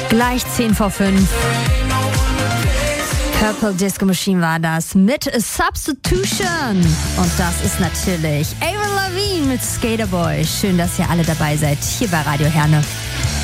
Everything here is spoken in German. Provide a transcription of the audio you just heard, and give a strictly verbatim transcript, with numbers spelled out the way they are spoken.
Gleich zehn vor fünf. Purple Disco Machine war das mit A Substitution. Und das ist natürlich Avril Lavigne mit Skater Boy. Schön, dass ihr alle dabei seid hier bei Radio Herne.